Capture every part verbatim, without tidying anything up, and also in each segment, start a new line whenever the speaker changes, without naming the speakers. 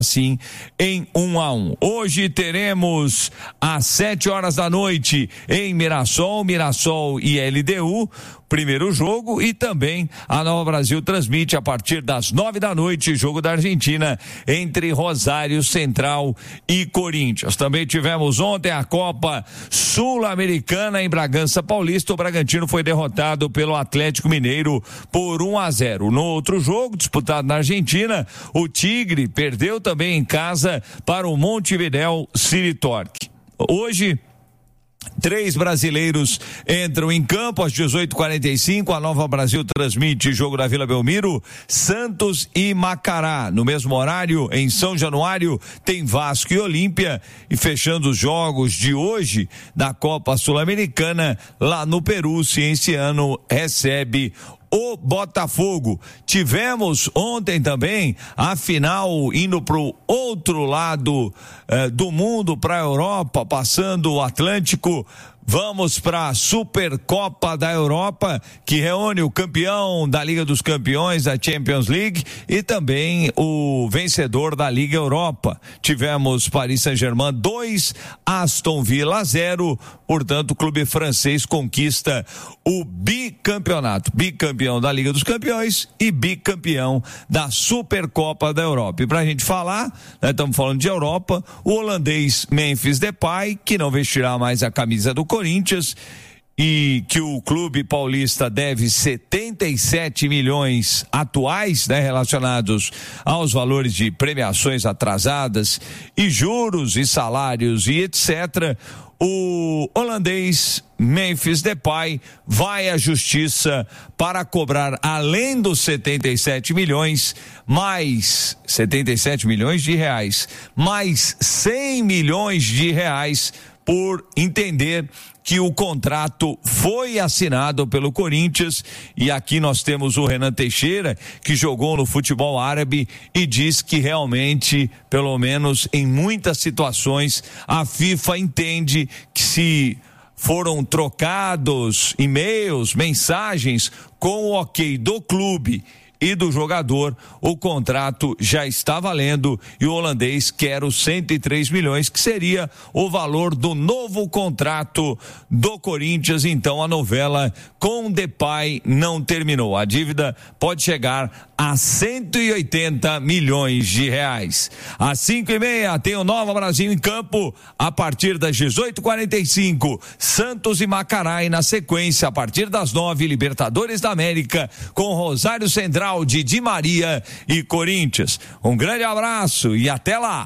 assim em um a um. Hoje teremos às sete horas da noite em Mirassol, Mirassol e L D U, primeiro jogo, e também a Nova Brasil transmite a partir das nove da noite, jogo da Argentina entre Rosário Central e Corinthians. Também tivemos ontem a Copa Sul-Americana em Bragança Paulista. O Bragantino foi derrotado pelo Atlético Mineiro por um a zero. No outro jogo, disputado na Argentina, o Tigre perdeu também em casa para o Montevidéu City Torque. Hoje, três brasileiros entram em campo às dezoito e quarenta e cinco. A Nova Brasil transmite jogo da Vila Belmiro, Santos e Macará. No mesmo horário, em São Januário, tem Vasco e Olímpia. E fechando os jogos de hoje da Copa Sul-Americana, lá no Peru, Cienciano recebe o Botafogo. Tivemos ontem também a final indo pro outro lado eh, do mundo, para a Europa, passando o Atlântico. Vamos para a Supercopa da Europa, que reúne o campeão da Liga dos Campeões, da Champions League, e também o vencedor da Liga Europa. Tivemos Paris Saint-Germain dois, Aston Villa zero, portanto o clube francês conquista o bicampeonato, bicampeão da Liga dos Campeões e bicampeão da Supercopa da Europa. E pra gente falar, né, estamos falando de Europa, o holandês Memphis Depay, que não vestirá mais a camisa do Corinthians, e que o clube paulista deve setenta e sete milhões atuais, né, relacionados aos valores de premiações atrasadas e juros e salários e etcétera. O holandês Memphis Depay vai à justiça para cobrar, além dos setenta e sete milhões, mais setenta e sete milhões de reais, mais cem milhões de reais, por entender que o contrato foi assinado pelo Corinthians. E aqui nós temos o Renan Teixeira, que jogou no futebol árabe e diz que realmente, pelo menos em muitas situações, a FIFA entende que se foram trocados e-mails, mensagens com o ok do clube e do jogador, o contrato já está valendo, e o holandês quer os cento e três milhões, que seria o valor do novo contrato do Corinthians. Então a novela com Depay não terminou. A dívida pode chegar a cento e oitenta milhões de reais. Às cinco e meia tem o Nova Brasil em campo, a partir das dezoito e quarenta e cinco, Santos e Macará, e na sequência, a partir das nove, Libertadores da América, com Rosário Central de Di Maria e Corinthians. Um grande abraço e até lá.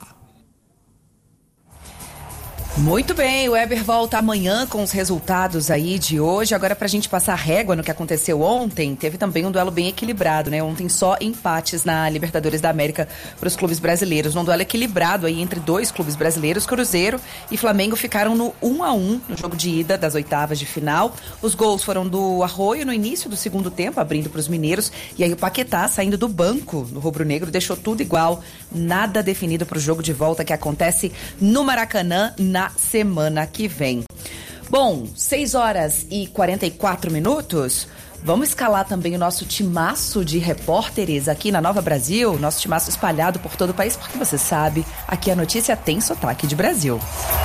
Muito bem, o Weber volta amanhã com os resultados aí de hoje. Agora, pra gente passar régua no que aconteceu ontem, teve também um duelo bem equilibrado, né? Ontem só empates na Libertadores da América para os clubes brasileiros. Um duelo equilibrado aí entre dois clubes brasileiros, Cruzeiro e Flamengo, ficaram no um a um no jogo de ida das oitavas de final. Os gols foram do Arroio no início do segundo tempo, abrindo para os mineiros, e aí o Paquetá, saindo do banco no rubro-negro, deixou tudo igual, nada definido para o jogo de volta que acontece no Maracanã na semana que vem. Bom, seis horas e quarenta e quatro minutos. Vamos escalar também o nosso timaço de repórteres aqui na Nova Brasil, nosso timaço espalhado por todo o país, porque você sabe, aqui a notícia tem sotaque de Brasil.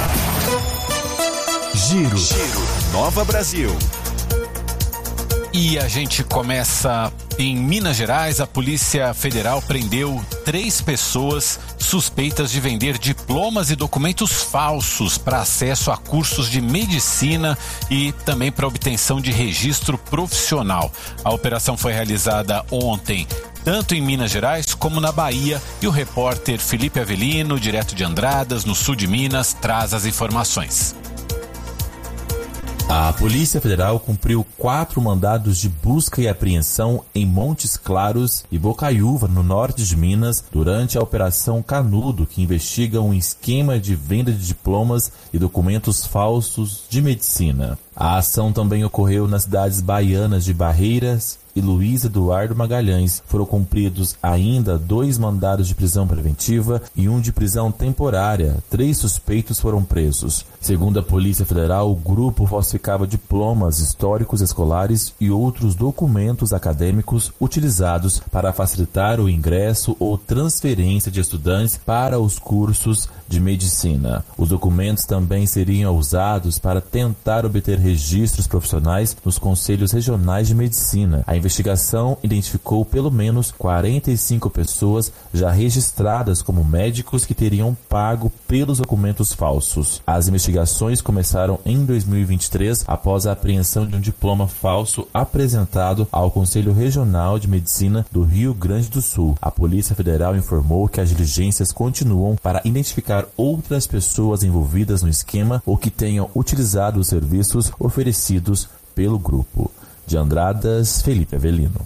Giro, Giro Nova Brasil.
E a gente começa em Minas Gerais. A Polícia Federal prendeu três pessoas suspeitas de vender diplomas e documentos falsos para acesso a cursos de medicina e também para obtenção de registro profissional. A operação foi realizada ontem, tanto em Minas Gerais como na Bahia, e o repórter Felipe Avelino, direto de Andradas, no sul de Minas, traz as informações.
A Polícia Federal cumpriu quatro mandados de busca e apreensão em Montes Claros e Bocaiúva, no norte de Minas, durante a Operação Canudo, que investiga um esquema de venda de diplomas e documentos falsos de medicina. A ação também ocorreu nas cidades baianas de Barreiras e e Luiz Eduardo Magalhães. Foram cumpridos ainda dois mandados de prisão preventiva e um de prisão temporária. Três suspeitos foram presos. Segundo a Polícia Federal, o grupo falsificava diplomas históricos escolares e outros documentos acadêmicos utilizados para facilitar o ingresso ou transferência de estudantes para os cursos de medicina. Os documentos também seriam usados para tentar obter registros profissionais nos conselhos regionais de medicina. A investigação identificou pelo menos quarenta e cinco pessoas já registradas como médicos que teriam pago pelos documentos falsos. As investigações começaram em dois mil e vinte e três após a apreensão de um diploma falso apresentado ao Conselho Regional de Medicina do Rio Grande do Sul. A Polícia Federal informou que as diligências continuam para identificar outras pessoas envolvidas no esquema ou que tenham utilizado os serviços oferecidos pelo grupo. De Andradas, Felipe Avelino.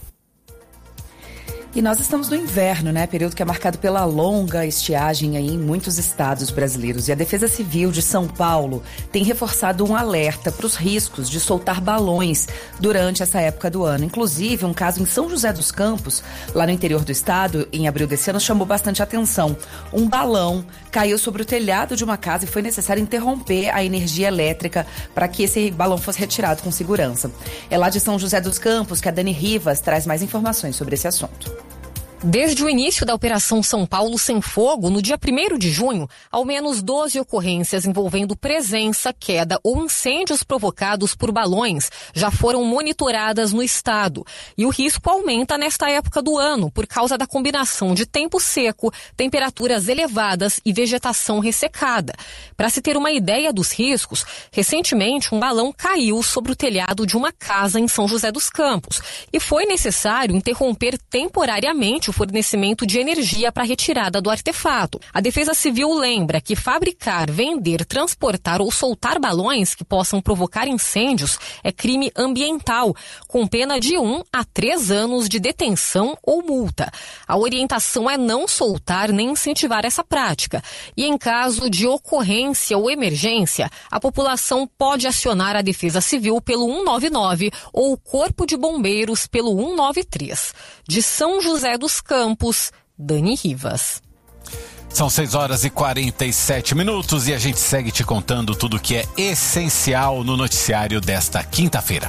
E nós estamos no inverno, né? Período que é marcado pela longa estiagem aí em muitos estados brasileiros. E a Defesa Civil de São Paulo tem reforçado um alerta para os riscos de soltar balões durante essa época do ano. Inclusive, um caso em São José dos Campos, lá no interior do estado, em abril desse ano, chamou bastante atenção. Um balão caiu sobre o telhado de uma casa e foi necessário interromper a energia elétrica para que esse balão fosse retirado com segurança. É lá de São José dos Campos que a Dani Rivas traz mais informações sobre esse assunto.
Desde o início da Operação São Paulo Sem Fogo, no dia primeiro de junho, ao menos doze ocorrências envolvendo presença, queda ou incêndios provocados por balões já foram monitoradas no estado. E o risco aumenta nesta época do ano por causa da combinação de tempo seco, temperaturas elevadas e vegetação ressecada. Para se ter uma ideia dos riscos, recentemente um balão caiu sobre o telhado de uma casa em São José dos Campos e foi necessário interromper temporariamente o fornecimento de energia para a retirada do artefato. A Defesa Civil lembra que fabricar, vender, transportar ou soltar balões que possam provocar incêndios é crime ambiental, com pena de um a três anos de detenção ou multa. A orientação é não soltar nem incentivar essa prática. E em caso de ocorrência ou emergência, a população pode acionar a Defesa Civil pelo um nove nove ou o Corpo de Bombeiros pelo um nove três. De São José dos Campos, Dani Rivas.
São seis horas e quarenta e sete minutos e a gente segue te contando tudo que é essencial no noticiário desta quinta-feira.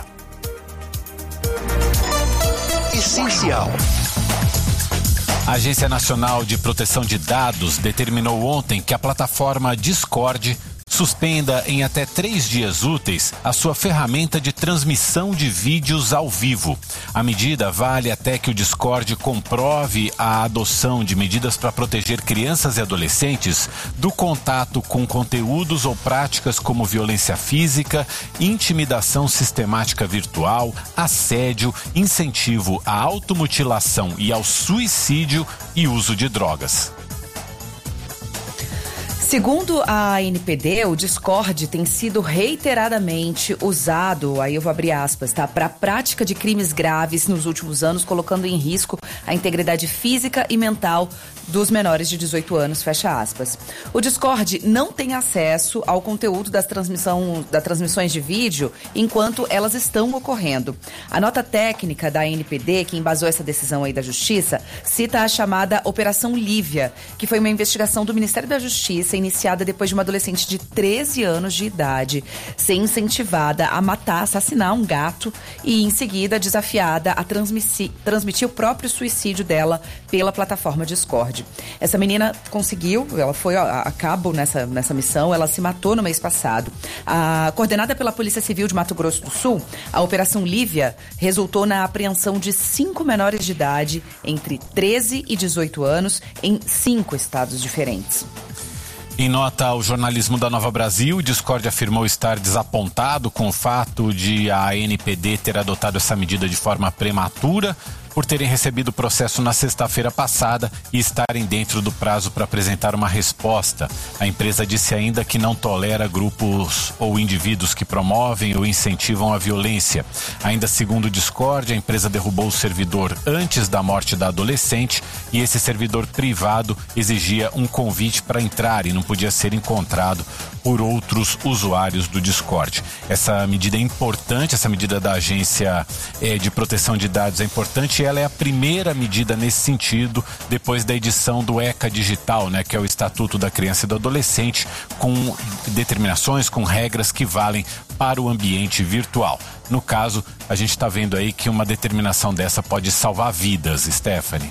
Essencial.
A Agência Nacional de Proteção de Dados determinou ontem que a plataforma Discord suspenda em até três dias úteis a sua ferramenta de transmissão de vídeos ao vivo. A medida vale até que o Discord comprove a adoção de medidas para proteger crianças e adolescentes do contato com conteúdos ou práticas como violência física, intimidação sistemática virtual, assédio, incentivo à automutilação e ao suicídio e uso de drogas.
Segundo a N P D, o Discord tem sido reiteradamente usado, aí eu vou abrir aspas, tá, para a prática de crimes graves nos últimos anos, colocando em risco a integridade física e mental dos menores de dezoito anos, fecha aspas. O Discord não tem acesso ao conteúdo das, transmissão, das transmissões de vídeo enquanto elas estão ocorrendo. A nota técnica da N P D, que embasou essa decisão aí da Justiça, cita a chamada Operação Lívia, que foi uma investigação do Ministério da Justiça iniciada depois de uma adolescente de treze anos de idade ser incentivada a matar, assassinar um gato e, em seguida, desafiada a transmitir, transmitir o próprio suicídio dela pela plataforma Discord. Essa menina conseguiu, ela foi a, a cabo nessa, nessa missão, ela se matou no mês passado. A, coordenada pela Polícia Civil de Mato Grosso do Sul, a Operação Lívia resultou na apreensão de cinco menores de idade entre treze e dezoito anos em cinco estados diferentes.
Em nota ao jornalismo da Nova Brasil, o Discord afirmou estar desapontado com o fato de a N P D ter adotado essa medida de forma prematura. por terem recebido o processo na sexta-feira passada e estarem dentro do prazo para apresentar uma resposta. A empresa disse ainda que não tolera grupos ou indivíduos que promovem ou incentivam a violência. Ainda segundo o Discord, a empresa derrubou o servidor antes da morte da adolescente e esse servidor privado exigia um convite para entrar e não podia ser encontrado por outros usuários do Discord. Essa medida é importante, essa medida da agência eh, de proteção de dados é importante e ela é a primeira medida nesse sentido depois da edição do ECA Digital, né, que é o Estatuto da Criança e do Adolescente, com determinações, com regras que valem para o ambiente virtual. No caso, a gente está vendo aí que uma determinação dessa pode salvar vidas, Stephanie.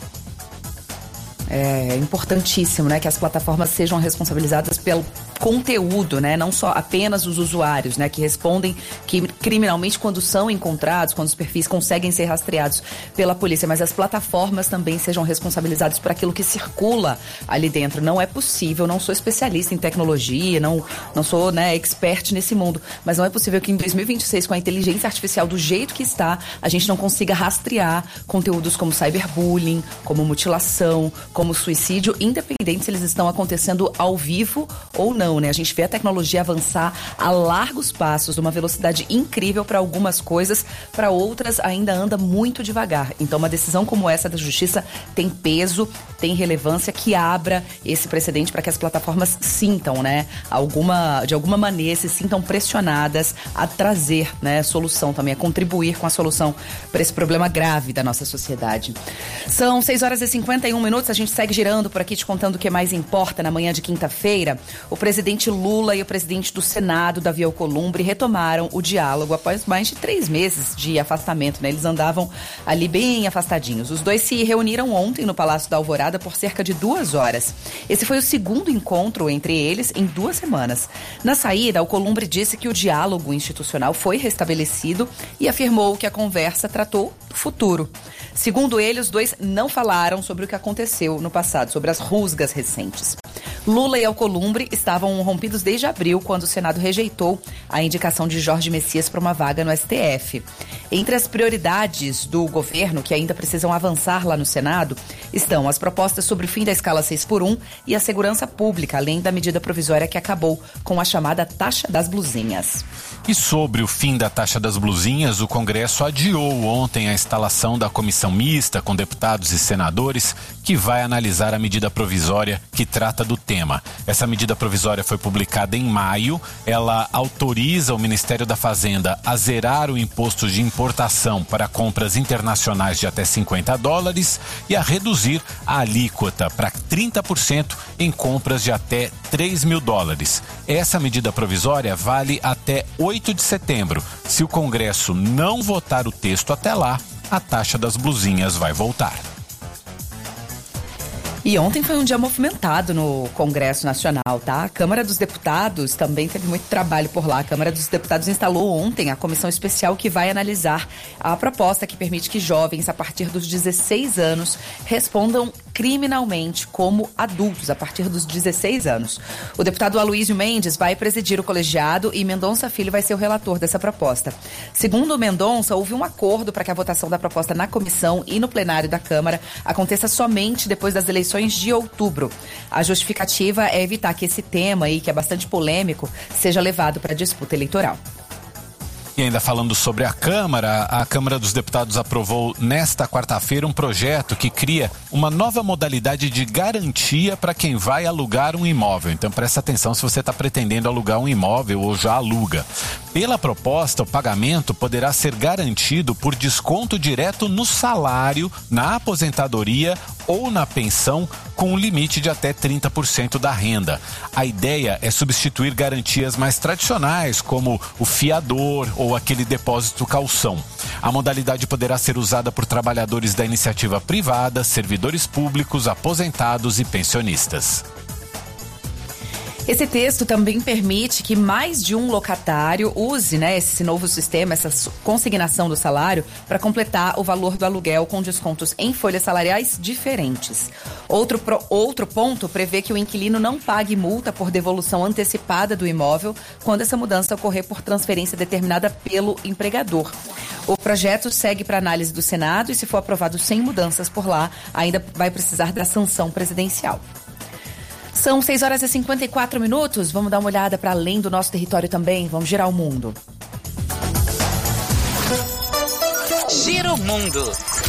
É importantíssimo, né, que as plataformas sejam responsabilizadas pelo conteúdo, né, não só apenas os usuários, né, que respondem que criminalmente quando são encontrados, quando os perfis conseguem ser rastreados pela polícia, mas as plataformas também sejam responsabilizadas por aquilo que circula ali dentro. Não é possível, não sou especialista em tecnologia, não, não sou, né, expert nesse mundo, mas não é possível que em dois mil e vinte e seis, com a inteligência artificial do jeito que está, a gente não consiga rastrear conteúdos como cyberbullying, como mutilação, como suicídio, independente se eles estão acontecendo ao vivo ou não, né? A gente vê a tecnologia avançar a largos passos, numa velocidade incrível para algumas coisas, para outras ainda anda muito devagar. Então uma decisão como essa da justiça tem peso, tem relevância, que abra esse precedente para que as plataformas sintam, né, alguma, de alguma maneira se sintam pressionadas a trazer, né, solução também, a contribuir com a solução para esse problema grave da nossa sociedade. São seis horas e cinquenta e um minutos, a gente segue girando por aqui te contando o que mais importa na manhã de quinta-feira. O presidente Lula e o presidente do Senado, Davi Alcolumbre, retomaram o diálogo após mais de três meses de afastamento, né? Eles andavam ali bem afastadinhos. Os dois se reuniram ontem no Palácio da Alvorada por cerca de duas horas. Esse foi o segundo encontro entre eles em duas semanas. Na saída, Alcolumbre disse que o diálogo institucional foi restabelecido e afirmou que a conversa tratou do futuro. Segundo ele, os dois não falaram sobre o que aconteceu no passado, sobre as rusgas recentes. Lula e Alcolumbre estavam rompidos desde abril, quando o Senado rejeitou a indicação de Jorge Messias para uma vaga no S T F. Entre as prioridades do governo, que ainda precisam avançar lá no Senado, estão as propostas sobre o fim da escala seis por um e a segurança pública, além da medida provisória que acabou com a chamada taxa das blusinhas.
E sobre o fim da taxa das blusinhas, o Congresso adiou ontem a instalação da comissão mista com deputados e senadores que vai analisar a medida provisória que trata do tema. Essa medida provisória foi publicada em maio. Ela autoriza o Ministério da Fazenda a zerar o imposto de importação para compras internacionais de até cinquenta dólares e a reduzir a alíquota para trinta por cento em compras de até três mil dólares. Essa medida provisória vale até oito de setembro. Se o Congresso não votar o texto até lá, a taxa das blusinhas vai voltar.
E ontem foi um dia movimentado no Congresso Nacional, tá? A Câmara dos Deputados também teve muito trabalho por lá. A Câmara dos Deputados instalou ontem a comissão especial que vai analisar a proposta que permite que jovens a partir dos dezesseis anos respondam criminalmente como adultos a partir dos dezesseis anos. O deputado Aloysio Mendes vai presidir o colegiado e Mendonça Filho vai ser o relator dessa proposta. Segundo o Mendonça, houve um acordo para que a votação da proposta na comissão e no plenário da Câmara aconteça somente depois das eleições de outubro. A justificativa é evitar que esse tema aí, que é bastante polêmico, seja levado para a disputa eleitoral.
E ainda falando sobre a Câmara, a Câmara dos Deputados aprovou nesta quarta-feira um projeto que cria uma nova modalidade de garantia para quem vai alugar um imóvel. Então presta atenção se você está pretendendo alugar um imóvel ou já aluga. Pela proposta, o pagamento poderá ser garantido por desconto direto no salário, na aposentadoria ou na pensão, com um limite de até trinta por cento da renda. A ideia é substituir garantias mais tradicionais, como o fiador ou aquele depósito calção. A modalidade poderá ser usada por trabalhadores da iniciativa privada, servidores públicos, aposentados e pensionistas.
Esse texto também permite que mais de um locatário use, né, esse novo sistema, essa consignação do salário, para completar o valor do aluguel com descontos em folhas salariais diferentes. Outro, pro, outro ponto prevê que o inquilino não pague multa por devolução antecipada do imóvel quando essa mudança ocorrer por transferência determinada pelo empregador. O projeto segue para análise do Senado e, se for aprovado sem mudanças por lá, ainda vai precisar da sanção presidencial. São seis horas e cinquenta e quatro minutos. Vamos dar uma olhada para além do nosso território também. Vamos girar o mundo.
Gira o mundo.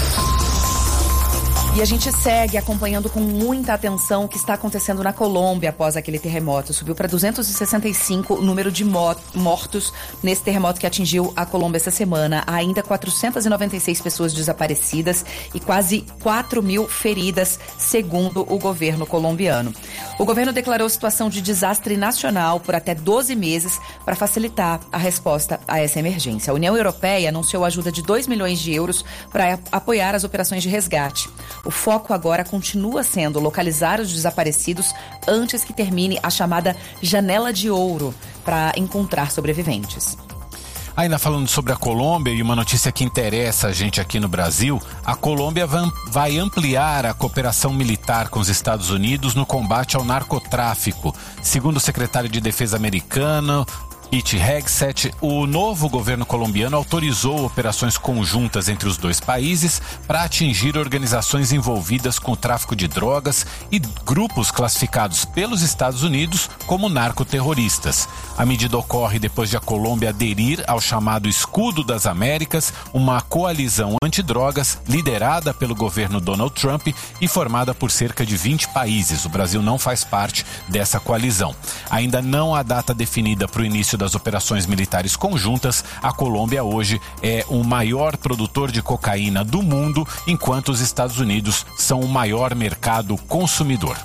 E a gente segue acompanhando com muita atenção o que está acontecendo na Colômbia após aquele terremoto. Subiu para duzentos e sessenta e cinco o número de mortos nesse terremoto que atingiu a Colômbia essa semana. Há ainda quatrocentas e noventa e seis pessoas desaparecidas e quase quatro mil feridas, segundo o governo colombiano. O governo declarou situação de desastre nacional por até doze meses para facilitar a resposta a essa emergência. A União Europeia anunciou ajuda de dois milhões de euros para apoiar as operações de resgate. O foco agora continua sendo localizar os desaparecidos antes que termine a chamada janela de ouro para encontrar sobreviventes.
Ainda falando sobre a Colômbia e uma notícia que interessa a gente aqui no Brasil, a Colômbia vai ampliar a cooperação militar com os Estados Unidos no combate ao narcotráfico. Segundo o secretário de Defesa americano, Pete Hegseth, o novo governo colombiano autorizou operações conjuntas entre os dois países para atingir organizações envolvidas com o tráfico de drogas e grupos classificados pelos Estados Unidos como narcoterroristas. A medida ocorre depois de a Colômbia aderir ao chamado Escudo das Américas, uma coalizão antidrogas liderada pelo governo Donald Trump e formada por cerca de vinte países. O Brasil não faz parte dessa coalizão. Ainda não há data definida para o início das operações militares conjuntas. A Colômbia hoje é o maior produtor de cocaína do mundo, enquanto os Estados Unidos são o maior mercado consumidor.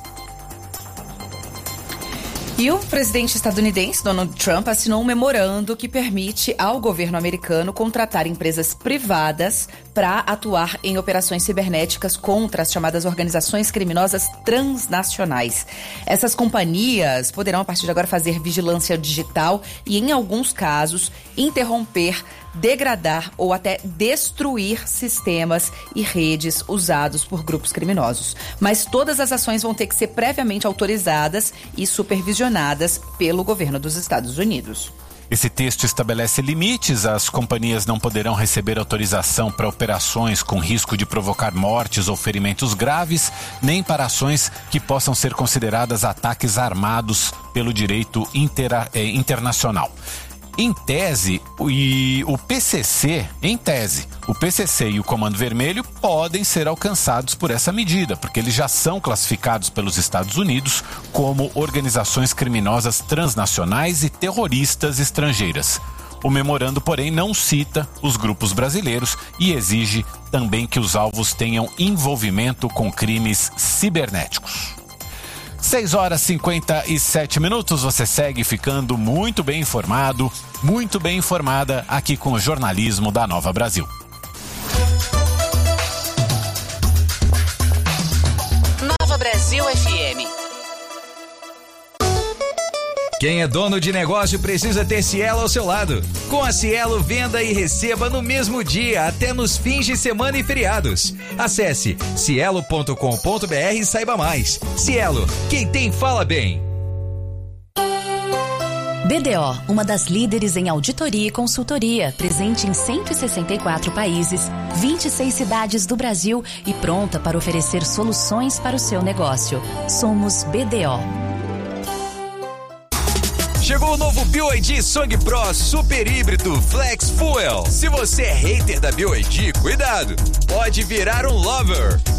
E o presidente estadunidense Donald Trump assinou um memorando que permite ao governo americano contratar empresas privadas para atuar em operações cibernéticas contra as chamadas organizações criminosas transnacionais. Essas companhias poderão, a partir de agora, fazer vigilância digital e, em alguns casos, interromper, degradar ou até destruir sistemas e redes usados por grupos criminosos. Mas todas as ações vão ter que ser previamente autorizadas e supervisionadas pelo governo dos Estados Unidos.
Esse texto estabelece limites. As companhias não poderão receber autorização para operações com risco de provocar mortes ou ferimentos graves, nem para ações que possam ser consideradas ataques armados pelo direito intera- eh, internacional. Em tese, e o P C C, em tese, o P C C e o Comando Vermelho podem ser alcançados por essa medida, porque eles já são classificados pelos Estados Unidos como organizações criminosas transnacionais e terroristas estrangeiras. O memorando, porém, não cita os grupos brasileiros e exige também que os alvos tenham envolvimento com crimes cibernéticos. seis horas e cinquenta e sete minutos, você segue ficando muito bem informado, muito bem informada aqui com o jornalismo da Nova Brasil.
Nova Brasil F M.
Quem é dono de negócio precisa ter Cielo ao seu lado. Com a Cielo, venda e receba no mesmo dia, até nos fins de semana e feriados. Acesse cielo ponto com ponto b r e saiba mais. Cielo, quem tem fala bem.
B D O, uma das líderes em auditoria e consultoria, presente em cento e sessenta e quatro países, vinte e seis cidades do Brasil e pronta para oferecer soluções para o seu negócio. Somos B D O.
Chegou o novo B Y D Song Pro Super Híbrido Flex Fuel. Se você é hater da B Y D, cuidado, pode virar um lover.